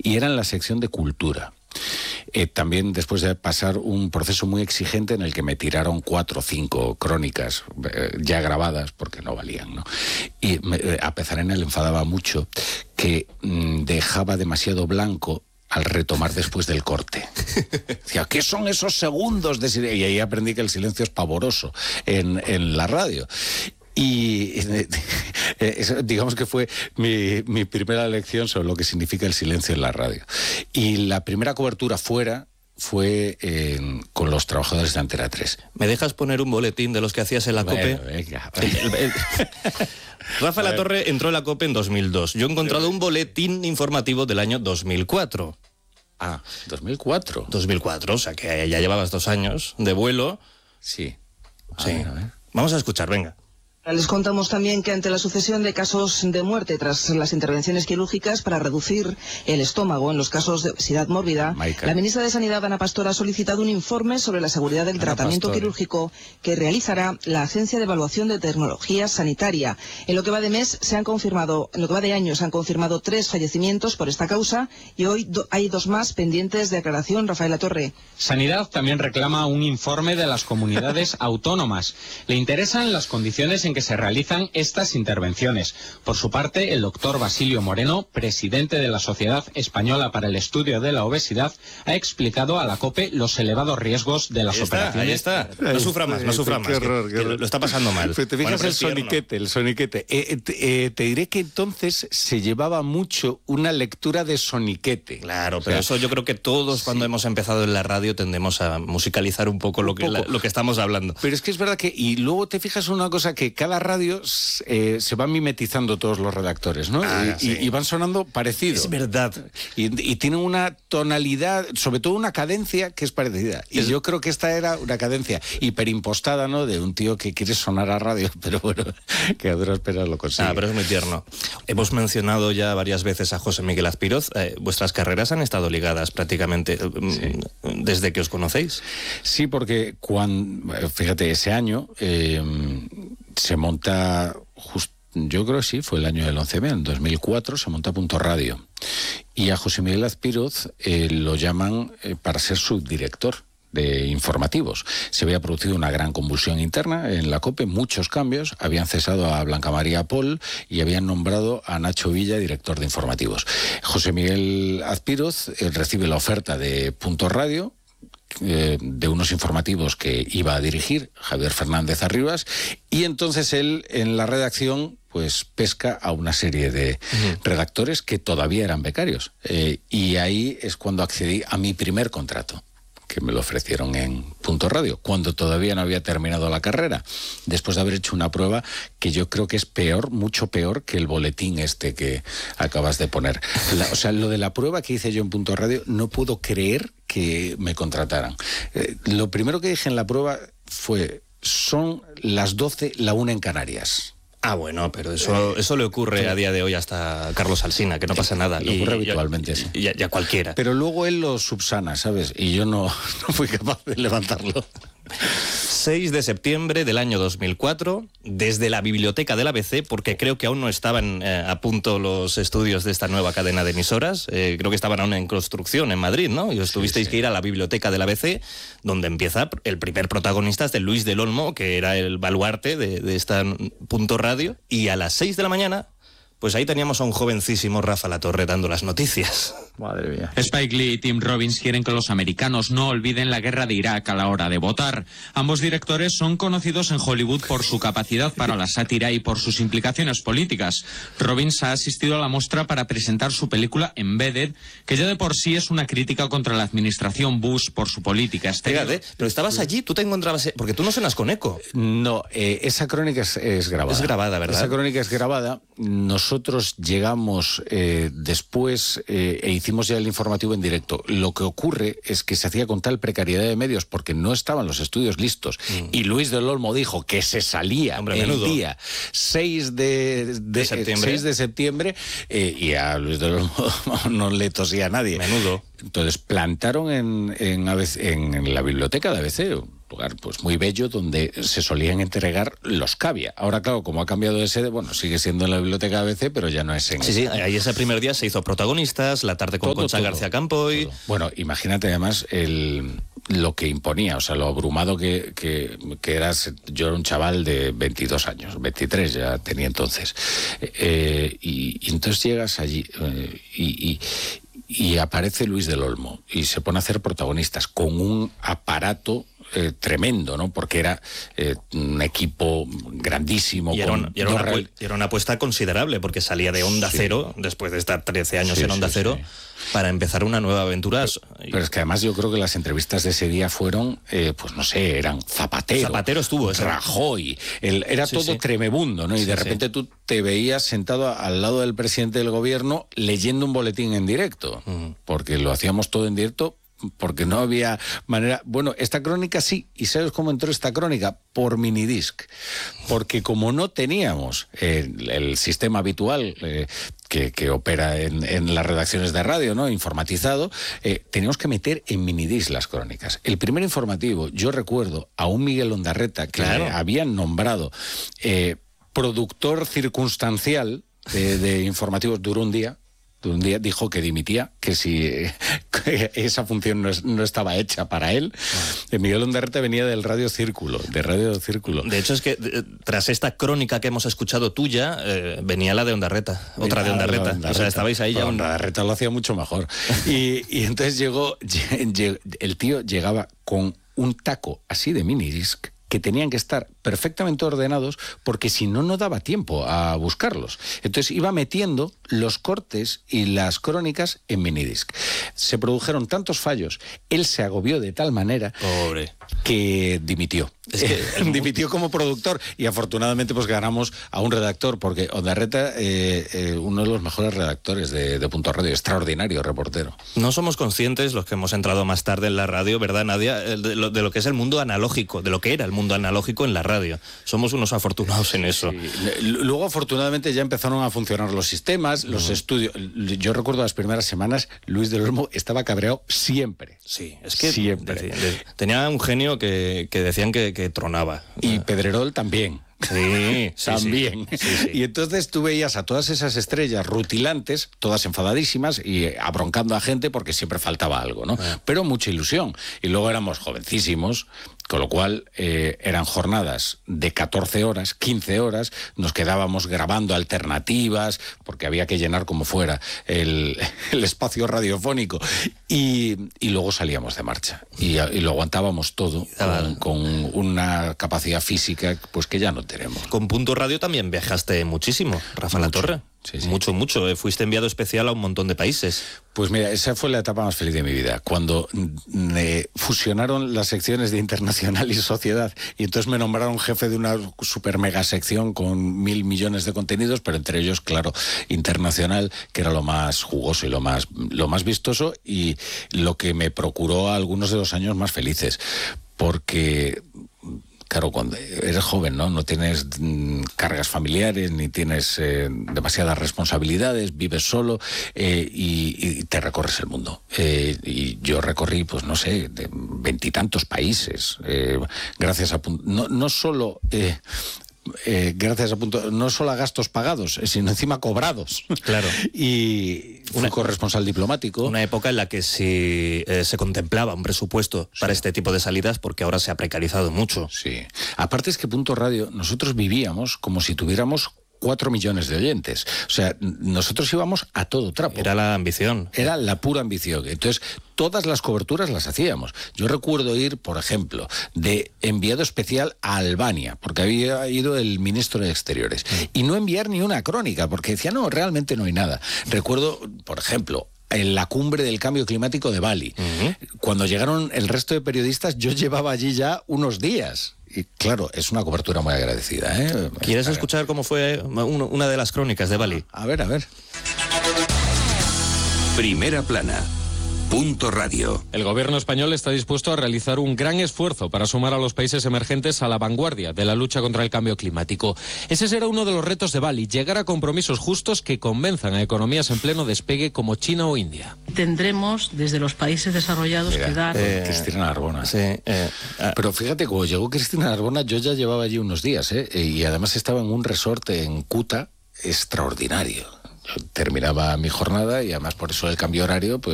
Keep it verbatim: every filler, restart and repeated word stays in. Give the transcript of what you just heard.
y era en la sección de cultura. Eh, también después de pasar un proceso muy exigente en el que me tiraron cuatro o cinco crónicas eh, ya grabadas porque no valían, ¿no? Y me, eh, a Pezarena le enfadaba mucho que mmm, dejaba demasiado blanco al retomar después del corte. Decía, ¿qué son esos segundos de silencio? Y ahí aprendí que el silencio es pavoroso en, en la radio. Y eh, eso, digamos que fue mi, mi primera lección sobre lo que significa el silencio en la radio. Y la primera cobertura fuera fue eh, con los trabajadores de Antena tres. ¿Me dejas poner un boletín de los que hacías en la bueno, COPE? Venga, Rafa La Torre entró en la COPE en dos mil dos. Yo he encontrado un boletín informativo del año dos mil cuatro. Ah, dos mil cuatro. dos mil cuatro, o sea que ya llevabas dos años de vuelo. Sí. A sí. ver, a ver. Vamos a escuchar, venga. Les contamos también que ante la sucesión de casos de muerte tras las intervenciones quirúrgicas para reducir el estómago en los casos de obesidad mórbida, Michael. la ministra de Sanidad, Ana Pastor, ha solicitado un informe sobre la seguridad del Ana tratamiento Pastor. quirúrgico que realizará la Agencia de Evaluación de Tecnología Sanitaria. En lo que va de mes se han confirmado, en lo que va de año se han confirmado tres fallecimientos por esta causa y hoy do, hay dos más pendientes de aclaración. Rafael La Torre. Sanidad también reclama un informe de las comunidades autónomas. Le interesan las condiciones en que se realizan estas intervenciones. Por su parte, el doctor Basilio Moreno, presidente de la Sociedad Española para el Estudio de la Obesidad, ha explicado a la COPE los elevados riesgos de las Ahí está, operaciones. ahí está. No sufra más, no sufra más. Qué horror, que, qué que horror. lo está pasando mal. Pero te fijas Bueno, pero el es tierno. soniquete, el soniquete. Eh, te, eh, te diré que entonces se llevaba mucho una lectura de soniquete. Claro, pero O sea, eso yo creo que todos cuando sí. hemos empezado en la radio tendemos a musicalizar un poco, Un lo, que, poco. la- lo que estamos hablando. Pero es que es verdad que, y luego te fijas en una cosa, que cada radio eh, se van mimetizando todos los redactores, ¿no? Ah, y, sí. y- y van sonando parecidos. Es verdad. Y, y tienen una tonalidad, sobre todo una cadencia que es parecida. Y Es- yo creo que esta era una cadencia hiperimpostada, ¿no? De un tío que quiere sonar a radio, pero bueno, que a duras penas lo consigue. Ah, pero es muy tierno. Hemos mencionado ya varias veces a José Miguel Azpiroz. Eh, vuestras carreras han estado ligadas prácticamente eh, desde que os conocéis. Sí, porque cuando, fíjate, ese año eh, se monta, just, yo creo que sí, fue el año del once M, en dos mil cuatro se monta Punto Radio. Y a José Miguel Azpiroz eh, lo llaman eh, para ser subdirector de informativos. Se había producido una gran convulsión interna en la COPE, muchos cambios, habían cesado a Blanca María Pol y habían nombrado a Nacho Villa director de informativos. José Miguel Azpiroz eh, recibe la oferta de Punto Radio, eh, de unos informativos que iba a dirigir Javier Fernández Arribas, y entonces él en la redacción pues pesca a una serie de uh-huh. redactores que todavía eran becarios, eh, y ahí es cuando accedí a mi primer contrato, que me lo ofrecieron en Punto Radio, cuando todavía no había terminado la carrera, después de haber hecho una prueba que yo creo que es peor, mucho peor que el boletín este que acabas de poner. La, o sea, lo de la prueba que hice yo en Punto Radio, no puedo creer que me contrataran. Eh, lo primero que dije en la prueba fue, son las doce, la una en Canarias. Ah, bueno, pero eso, eso le ocurre a día de hoy hasta a Carlos Alsina, que no pasa nada. Le ocurre habitualmente, y, sí. Y, y a cualquiera. Pero luego él lo subsana, ¿sabes? Y yo no, no fui capaz de levantarlo. seis de septiembre del año dos mil cuatro, desde la biblioteca del A B C, porque creo que aún no estaban eh, a punto los estudios de esta nueva cadena de emisoras, eh, creo que estaban aún en construcción en Madrid, ¿no? Y os tuvisteis sí. que ir a la biblioteca del A B C, donde empieza el primer protagonista, es de Luis del Olmo, que era el baluarte de, de esta Punto Radio, y a las seis de la mañana, pues ahí teníamos a un jovencísimo Rafa La Torre dando las noticias. Madre mía. Spike Lee y Tim Robbins quieren que los americanos no olviden la guerra de Irak a la hora de votar. Ambos directores son conocidos en Hollywood por su capacidad para la sátira y por sus implicaciones políticas. Robbins ha asistido a la muestra para presentar su película Embedded, que ya de por sí es una crítica contra la administración Bush por su política exterior. Fíjate, pero estabas allí, tú te encontrabas... Porque tú no suenas con eco. No, eh, esa crónica es, es grabada. Es grabada, ¿verdad? Esa crónica es grabada. Nosotros llegamos eh, después eh, e hicimos ya el informativo en directo. Lo que ocurre es que se hacía con tal precariedad de medios porque no estaban los estudios listos, mm. y Luis del Olmo dijo que se salía Hombre, el menudo. día seis de, de, de septiembre, seis de septiembre eh, y a Luis del Olmo no le tosía a nadie. Menudo. Entonces plantaron en, en, A B C, en la biblioteca de A B C lugar pues muy bello donde se solían entregar los cavia. Ahora, claro, como ha cambiado de sede, bueno, sigue siendo en la biblioteca A B C, pero ya no es en... Sí, sí, ahí ese primer día se hizo Protagonistas, la tarde con todo, Concha todo, García Campoy... Todo. Bueno, imagínate además el... lo que imponía, o sea, lo abrumado que, que, que eras. Yo era un chaval de veintidós años, veintitrés ya tenía entonces, eh, y, y entonces llegas allí eh, y, y, y aparece Luis del Olmo y se pone a hacer Protagonistas con un aparato Eh, tremendo, ¿no? Porque era eh, un equipo grandísimo. Y era, un, y, era una, real... y era una apuesta considerable, porque salía de Onda sí. Cero, después de estar trece años sí, en Onda sí, Cero, sí. para empezar una nueva aventura. Pero, pero es que además yo creo que las entrevistas de ese día fueron, eh, pues no sé, eran Zapatero. Zapatero estuvo. Ese. Rajoy. El, era sí, todo sí. tremebundo, ¿no? Y sí, de repente sí. tú te veías sentado al lado del presidente del gobierno leyendo un boletín en directo, uh-huh. porque lo hacíamos todo en directo, porque no había manera... Bueno, esta crónica sí, ¿y sabes cómo entró esta crónica? Por minidisc, porque como no teníamos eh, el sistema habitual eh, que, que opera en, en las redacciones de radio, ¿no? Informatizado, eh, teníamos que meter en minidisc las crónicas. El primer informativo, yo recuerdo a un Miguel Ondarreta que claro. habían nombrado eh, productor circunstancial de, de informativos, duró un día. Un día dijo que dimitía, que si que esa función no, es, no estaba hecha para él. Bueno. Miguel Ondarreta venía del Radio Círculo, de Radio Círculo. De hecho, es que eh, tras esta crónica que hemos escuchado tuya, eh, venía la de Ondarreta, otra de Ondarreta. Ondarreta. O sea, estabais ahí ya... Un... Ondarreta lo hacía mucho mejor. y, y entonces llegó, el tío llegaba con un taco así de minidisc, que tenían que estar perfectamente ordenados, porque si no, no daba tiempo a buscarlos. Entonces iba metiendo los cortes y las crónicas en minidisc. Se produjeron tantos fallos, él se agobió de tal manera Pobre. que dimitió. Es que dimitió como productor, y afortunadamente pues ganamos a un redactor, porque Ondarreta, eh, eh, uno de los mejores redactores de, de Punto Radio, extraordinario reportero. No somos conscientes, los que hemos entrado más tarde en la radio, ¿verdad, Nadia?, de lo, de lo que es el mundo analógico, de lo que era el mundo analógico en la radio. Somos unos afortunados en eso. Sí. Luego, afortunadamente, ya empezaron a funcionar los sistemas, los uh-huh. estudios. Yo recuerdo las primeras semanas, Luis del Olmo estaba cabreado siempre. Sí, es que siempre. De, de, tenía un genio que, que decían que, que tronaba. Y Pedrerol también. Sí, sí, también. Sí, sí, sí. Y entonces tú veías a todas esas estrellas rutilantes, todas enfadadísimas y abroncando a gente porque siempre faltaba algo, ¿no? Ah. Pero mucha ilusión. Y luego éramos jovencísimos, con lo cual eh, eran jornadas de catorce horas, quince horas, nos quedábamos grabando alternativas, porque había que llenar como fuera el, el espacio radiofónico, y, y luego salíamos de marcha. Y, y lo aguantábamos todo con, con una capacidad física pues que ya no tenemos. Con Punto Radio también viajaste muchísimo, Rafa La Torre. Sí, sí. Mucho, mucho. Eh, fuiste enviado especial a un montón de países. Pues mira, esa fue la etapa más feliz de mi vida, cuando eh, fusionaron las secciones de Internacional y Sociedad, y entonces me nombraron jefe de una super mega sección con mil millones de contenidos, pero entre ellos, claro, Internacional, que era lo más jugoso y lo más, lo más vistoso, y lo que me procuró algunos de los años más felices, porque... Claro, cuando eres joven, ¿no? No tienes mm, cargas familiares, ni tienes eh, demasiadas responsabilidades, vives solo eh, y, y te recorres el mundo. Eh, y yo recorrí, pues no sé, de veintitantos países, eh, gracias a... No, no solo... Eh, Eh, gracias a punto, no solo a gastos pagados, sino encima cobrados. Claro. Y fui una, corresponsal diplomático. Una época en la que sí, eh, se contemplaba un presupuesto sí. para este tipo de salidas, porque ahora se ha precarizado mucho. Sí. Aparte es que Punto Radio, nosotros vivíamos como si tuviéramos cuatro millones de oyentes. O sea, nosotros íbamos a todo trapo. Era la ambición. Era la pura ambición. Entonces, todas las coberturas las hacíamos. Yo recuerdo ir, por ejemplo, de enviado especial a Albania, porque había ido el ministro de Exteriores, y no enviar ni una crónica, porque decía, no, realmente no hay nada. Recuerdo, por ejemplo, en la cumbre del cambio climático de Bali. Uh-huh. Cuando llegaron el resto de periodistas, yo llevaba allí ya unos días. Y claro, es una cobertura muy agradecida, ¿eh? ¿Quieres escuchar cómo fue una de las crónicas de Bali? A ver, a ver. Primera plana. Punto Radio. El gobierno español está dispuesto a realizar un gran esfuerzo para sumar a los países emergentes a la vanguardia de la lucha contra el cambio climático. Ese será uno de los retos de Bali, llegar a compromisos justos que convenzan a economías en pleno despegue como China o India. Tendremos desde los países desarrollados Mira, que dar... Eh, Cristina Narbona. Sí, eh, ah. Pero fíjate, cuando llegó Cristina Narbona, yo ya llevaba allí unos días, ¿eh? Y además estaba en un resort en Kuta extraordinario. Yo terminaba mi jornada y además por eso el cambio horario, pues